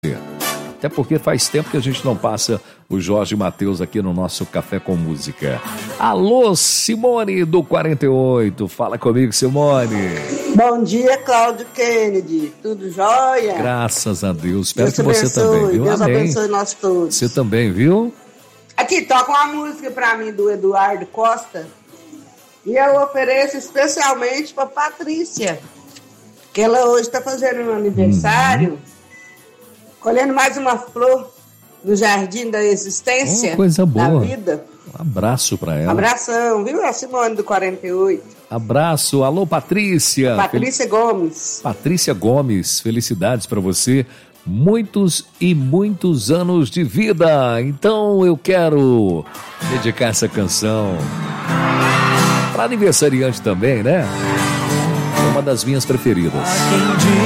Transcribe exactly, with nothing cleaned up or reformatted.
Até porque faz tempo que a gente não passa o Jorge Mateus aqui no nosso Café com Música. Alô, Simone do quarenta e oito. Fala comigo, Simone. Bom dia, Cláudio Kennedy. Tudo jóia? Graças a Deus. Espero Deus que você abençoe, também, viu? Deus Amém. abençoe nós todos. Você também, viu? Aqui, toca uma música pra mim do Eduardo Costa. E eu ofereço especialmente pra Patrícia, que ela hoje está fazendo um aniversário, uhum. colhendo mais uma flor no jardim da existência, oh, coisa boa. Da vida. Um abraço pra ela. Abração, viu? A Simone do quarenta e oito. Abraço. Alô, Patrícia. Patrícia Fel... Gomes. Patrícia Gomes, felicidades pra você. Muitos e muitos anos de vida. Então eu quero dedicar essa canção para aniversariante também, né? É uma das minhas preferidas.